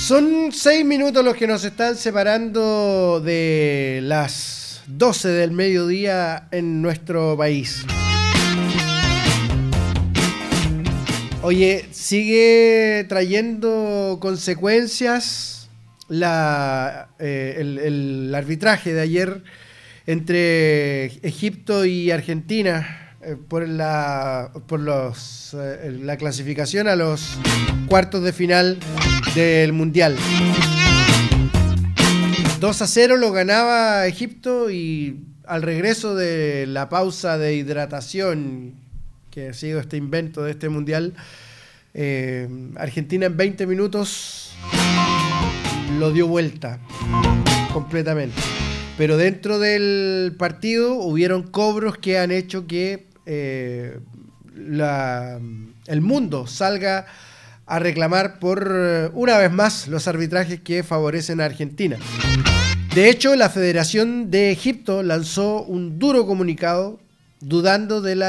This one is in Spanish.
Son 6 minutos los que nos están separando de las 12 del mediodía en nuestro país. Oye, sigue trayendo consecuencias el arbitraje de ayer entre Egipto y Argentina por la clasificación a los cuartos de final del Mundial. 2-0 lo ganaba Egipto y al regreso de la pausa de hidratación que ha sido este invento de este Mundial, Argentina en 20 minutos lo dio vuelta completamente. Pero dentro del partido hubieron cobros que han hecho que el mundo salga a reclamar por una vez más los arbitrajes que favorecen a Argentina. De hecho, la Federación de Egipto lanzó un duro comunicado dudando de la